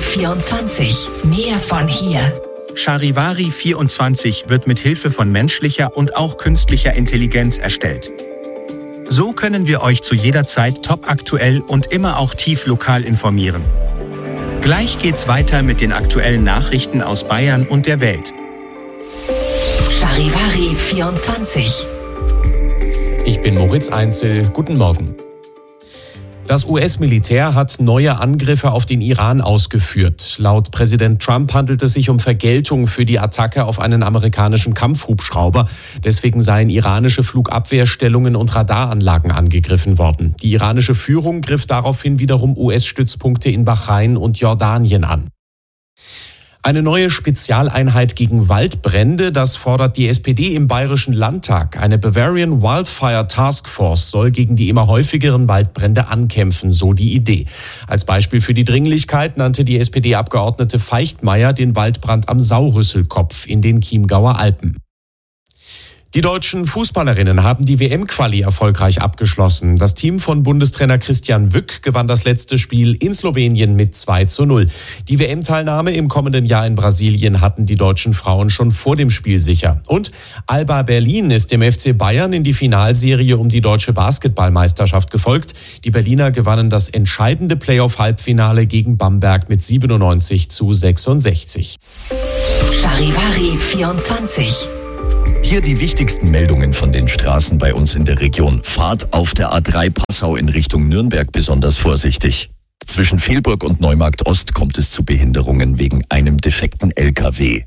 24. Mehr von hier. Charivari 24 wird mit Hilfe von menschlicher und auch künstlicher Intelligenz erstellt. So können wir euch zu jeder Zeit topaktuell und immer auch tief lokal informieren. Gleich geht's weiter mit den aktuellen Nachrichten aus Bayern und der Welt. Charivari 24. Ich bin Moritz Einzel. Guten Morgen. Das US-Militär hat neue Angriffe auf den Iran ausgeführt. Laut Präsident Trump handelt es sich um Vergeltung für die Attacke auf einen amerikanischen Kampfhubschrauber. Deswegen seien iranische Flugabwehrstellungen und Radaranlagen angegriffen worden. Die iranische Führung griff daraufhin wiederum US-Stützpunkte in Bahrain und Jordanien an. Eine neue Spezialeinheit gegen Waldbrände, das fordert die SPD im Bayerischen Landtag. Eine Bavarian Wildfire Task Force soll gegen die immer häufigeren Waldbrände ankämpfen, so die Idee. Als Beispiel für die Dringlichkeit nannte die SPD-Abgeordnete Feichtmeier den Waldbrand am Saurüsselkopf in den Chiemgauer Alpen. Die deutschen Fußballerinnen haben die WM-Quali erfolgreich abgeschlossen. Das Team von Bundestrainer Christian Wück gewann das letzte Spiel in Slowenien mit 2:0. Die WM-Teilnahme im kommenden Jahr in Brasilien hatten die deutschen Frauen schon vor dem Spiel sicher. Und Alba Berlin ist dem FC Bayern in die Finalserie um die deutsche Basketballmeisterschaft gefolgt. Die Berliner gewannen das entscheidende Playoff-Halbfinale gegen Bamberg mit 97:66. Charivari 24. Hier die wichtigsten Meldungen von den Straßen bei uns in der Region. Fahrt auf der A3 Passau in Richtung Nürnberg besonders vorsichtig. Zwischen Velburg und Neumarkt Ost kommt es zu Behinderungen wegen einem defekten LKW.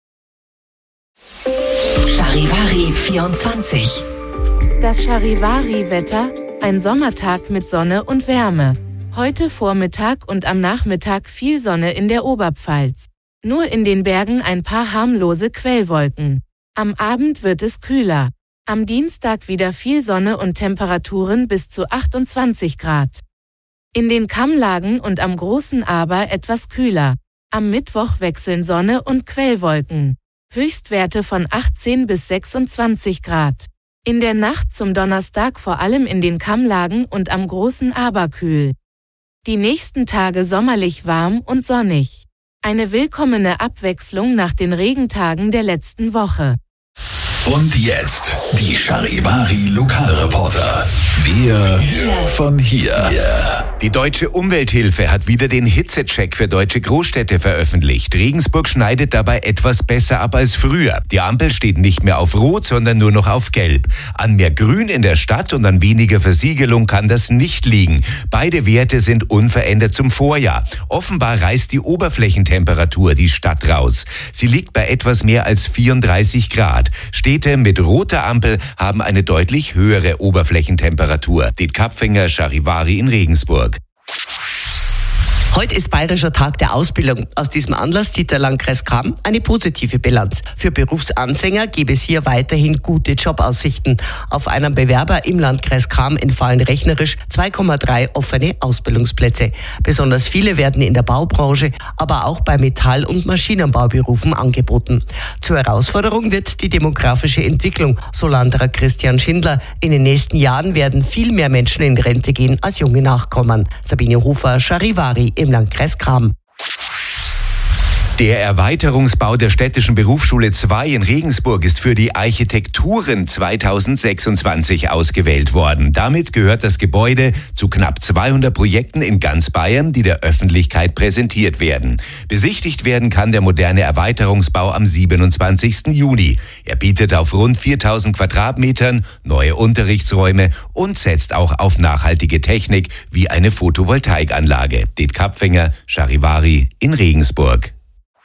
Charivari 24. Das Charivari-Wetter, ein Sommertag mit Sonne und Wärme. Heute Vormittag und am Nachmittag viel Sonne in der Oberpfalz. Nur in den Bergen ein paar harmlose Quellwolken. Am Abend wird es kühler. Am Dienstag wieder viel Sonne und Temperaturen bis zu 28 Grad. In den Kammlagen und am Großen Aber etwas kühler. Am Mittwoch wechseln Sonne und Quellwolken. Höchstwerte von 18 bis 26 Grad. In der Nacht zum Donnerstag vor allem in den Kammlagen und am Großen Aber kühl. Die nächsten Tage sommerlich warm und sonnig. Eine willkommene Abwechslung nach den Regentagen der letzten Woche. Und jetzt die Charivari Lokalreporter. Wir von hier. Die Deutsche Umwelthilfe hat wieder den Hitzecheck für deutsche Großstädte veröffentlicht. Regensburg schneidet dabei etwas besser ab als früher. Die Ampel steht nicht mehr auf Rot, sondern nur noch auf Gelb. An mehr Grün in der Stadt und an weniger Versiegelung kann das nicht liegen. Beide Werte sind unverändert zum Vorjahr. Offenbar reißt die Oberflächentemperatur die Stadt raus. Sie liegt bei etwas mehr als 34 Grad. Städte mit roter Ampel haben eine deutlich höhere Oberflächentemperatur. Det Kapfinger, Charivari in Regensburg. Heute ist Bayerischer Tag der Ausbildung. Aus diesem Anlass zieht der Landkreis Cham eine positive Bilanz. Für Berufsanfänger gäbe es hier weiterhin gute Jobaussichten. Auf einen Bewerber im Landkreis Cham entfallen rechnerisch 2,3 offene Ausbildungsplätze. Besonders viele werden in der Baubranche, aber auch bei Metall- und Maschinenbauberufen angeboten. Zur Herausforderung wird die demografische Entwicklung, so Landrat Christian Schindler. In den nächsten Jahren werden viel mehr Menschen in Rente gehen als junge Nachkommen. Sabine Hofer, Charivari im Landkreis Cham. Der Erweiterungsbau der Städtischen Berufsschule 2 in Regensburg ist für die Architekturen 2026 ausgewählt worden. Damit gehört das Gebäude zu knapp 200 Projekten in ganz Bayern, die der Öffentlichkeit präsentiert werden. Besichtigt werden kann der moderne Erweiterungsbau am 27. Juni. Er bietet auf rund 4000 Quadratmetern neue Unterrichtsräume und setzt auch auf nachhaltige Technik wie eine Photovoltaikanlage. Det Kapfinger, Charivari in Regensburg.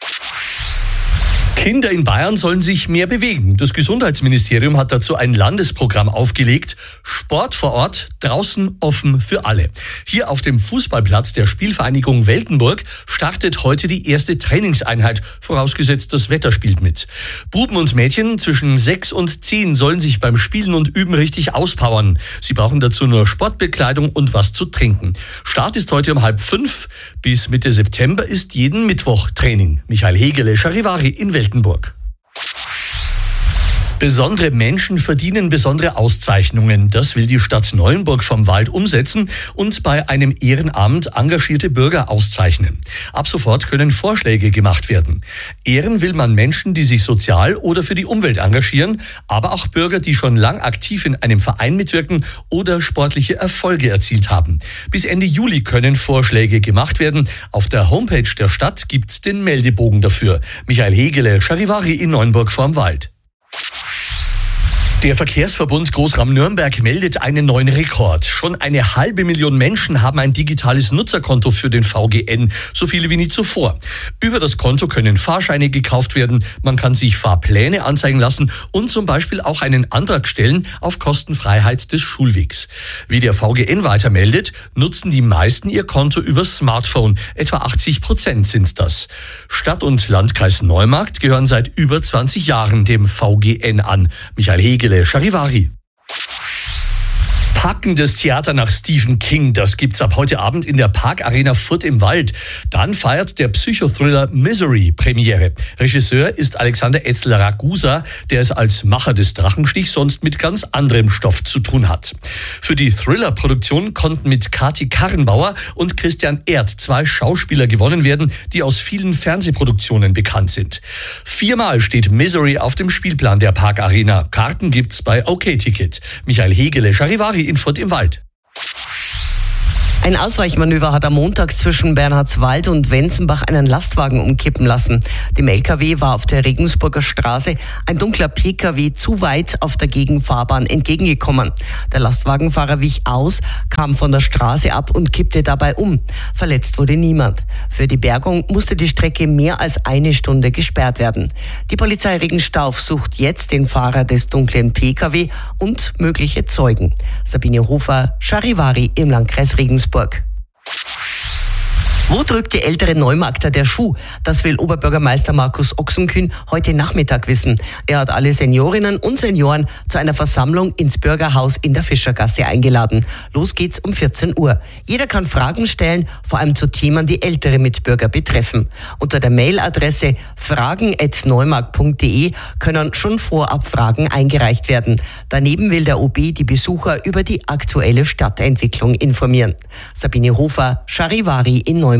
Kinder in Bayern sollen sich mehr bewegen. Das Gesundheitsministerium hat dazu ein Landesprogramm aufgelegt. Sport vor Ort, draußen offen für alle. Hier auf dem Fußballplatz der Spielvereinigung Weltenburg startet heute die erste Trainingseinheit, vorausgesetzt das Wetter spielt mit. Buben und Mädchen zwischen 6 und 10 sollen sich beim Spielen und Üben richtig auspowern. Sie brauchen dazu nur Sportbekleidung und was zu trinken. Start ist heute um 4:30. Bis Mitte September ist jeden Mittwoch Training. Michael Hegele, Charivari in Weltenburg. Besondere Menschen verdienen besondere Auszeichnungen. Das will die Stadt Neuenburg vom Wald umsetzen und bei einem Ehrenamt engagierte Bürger auszeichnen. Ab sofort können Vorschläge gemacht werden. Ehren will man Menschen, die sich sozial oder für die Umwelt engagieren, aber auch Bürger, die schon lang aktiv in einem Verein mitwirken oder sportliche Erfolge erzielt haben. Bis Ende Juli können Vorschläge gemacht werden. Auf der Homepage der Stadt gibt's den Meldebogen dafür. Michael Hegele, Charivari in Neuenburg vorm Wald. Der Verkehrsverbund Großraum Nürnberg meldet einen neuen Rekord. Schon 500.000 Menschen haben ein digitales Nutzerkonto für den VGN, so viele wie nie zuvor. Über das Konto können Fahrscheine gekauft werden, man kann sich Fahrpläne anzeigen lassen und zum Beispiel auch einen Antrag stellen auf Kostenfreiheit des Schulwegs. Wie der VGN weiter meldet, nutzen die meisten ihr Konto übers Smartphone. Etwa 80% sind das. Stadt und Landkreis Neumarkt gehören seit über 20 Jahren dem VGN an. Michael Hegele, Charivari. Packendes Theater nach Stephen King, das gibt's ab heute Abend in der Parkarena Furth im Wald. Dann feiert der Psychothriller Misery Premiere. Regisseur ist Alexander Etzler-Ragusa, der es als Macher des Drachenstichs sonst mit ganz anderem Stoff zu tun hat. Für die Thriller-Produktion konnten mit Kati Karrenbauer und Christian Erd 2 Schauspieler gewonnen werden, die aus vielen Fernsehproduktionen bekannt sind. 4-mal steht Misery auf dem Spielplan der Parkarena. Karten gibt's bei OK-Ticket. Michael Hegele, Charivari in Furth im Wald. Ein Ausweichmanöver hat am Montag zwischen Bernhardswald und Wenzenbach einen Lastwagen umkippen lassen. Dem LKW war auf der Regensburger Straße ein dunkler PKW zu weit auf der Gegenfahrbahn entgegengekommen. Der Lastwagenfahrer wich aus, kam von der Straße ab und kippte dabei um. Verletzt wurde niemand. Für die Bergung musste die Strecke mehr als 1 Stunde gesperrt werden. Die Polizei Regenstauf sucht jetzt den Fahrer des dunklen PKW und mögliche Zeugen. Sabine Hofer, Charivari im Landkreis Regensburg. Wo drückt die ältere Neumarkter der Schuh? Das will Oberbürgermeister Markus Ochsenkühn heute Nachmittag wissen. Er hat alle Seniorinnen und Senioren zu einer Versammlung ins Bürgerhaus in der Fischergasse eingeladen. Los geht's um 14 Uhr. Jeder kann Fragen stellen, vor allem zu Themen, die ältere Mitbürger betreffen. Unter der Mailadresse fragen@neumarkt.de können schon vorab Fragen eingereicht werden. Daneben will der OB die Besucher über die aktuelle Stadtentwicklung informieren. Sabine Hofer, Charivari in Neumarkt.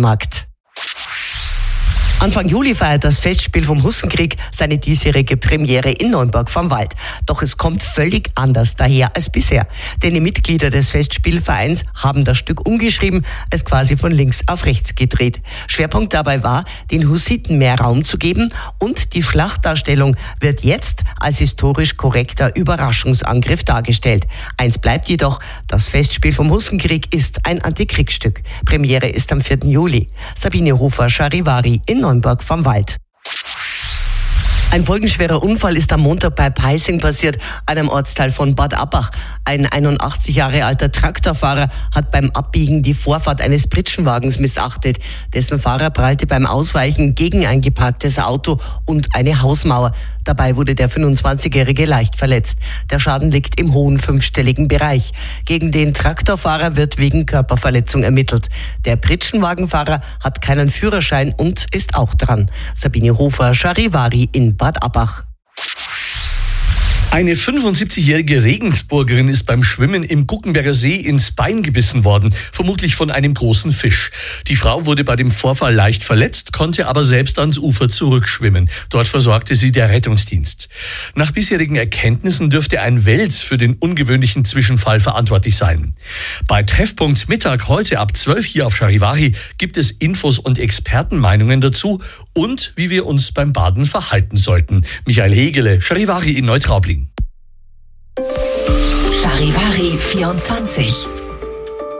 Anfang Juli feiert das Festspiel vom Hussenkrieg seine diesjährige Premiere in Neuenburg vom Wald. Doch es kommt völlig anders daher als bisher. Denn die Mitglieder des Festspielvereins haben das Stück umgeschrieben, es quasi von links auf rechts gedreht. Schwerpunkt dabei war, den Hussiten mehr Raum zu geben und die Schlachtdarstellung wird jetzt als historisch korrekter Überraschungsangriff dargestellt. Eins bleibt jedoch, das Festspiel vom Hussenkrieg ist ein Antikriegsstück. Premiere ist am 4. Juli. Sabine Hofer, Charivari in Neuenburg vom Wald. Ein folgenschwerer Unfall ist am Montag bei Peising passiert, einem Ortsteil von Bad Abbach. Ein 81 Jahre alter Traktorfahrer hat beim Abbiegen die Vorfahrt eines Pritschenwagens missachtet. Dessen Fahrer prallte beim Ausweichen gegen ein geparktes Auto und eine Hausmauer. Dabei wurde der 25-Jährige leicht verletzt. Der Schaden liegt im hohen 5-stelligen Bereich. Gegen den Traktorfahrer wird wegen Körperverletzung ermittelt. Der Pritschenwagenfahrer hat keinen Führerschein und ist auch dran. Sabine Hofer, Charivari in Bad Abbach. Eine 75-jährige Regensburgerin ist beim Schwimmen im Guckenberger See ins Bein gebissen worden, vermutlich von einem großen Fisch. Die Frau wurde bei dem Vorfall leicht verletzt, konnte aber selbst ans Ufer zurückschwimmen. Dort versorgte sie der Rettungsdienst. Nach bisherigen Erkenntnissen dürfte ein Wels für den ungewöhnlichen Zwischenfall verantwortlich sein. Bei Treffpunkt Mittag heute ab 12 hier auf Charivari gibt es Infos und Expertenmeinungen dazu und wie wir uns beim Baden verhalten sollten. Michael Hegele, Charivari in Neutraubling. Charivari 24.